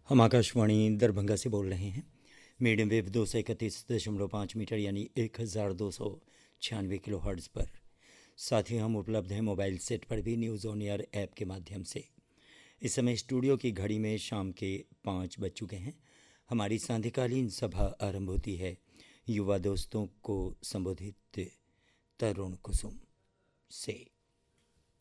हम आकाशवाणी दरभंगा से बोल रहे हैं। मीडियम वेव 231.5 मीटर यानी 1296 किलो हर्ट्ज़ पर। साथ ही हम उपलब्ध हैं मोबाइल सेट पर भी, न्यूज़ ऑन एयर ऐप के माध्यम से। इस समय स्टूडियो की घड़ी में शाम के 5 बज चुके हैं। हमारी सांध्यकालीन सभा आरंभ होती है युवा दोस्तों को संबोधित तरुण कुसुम से।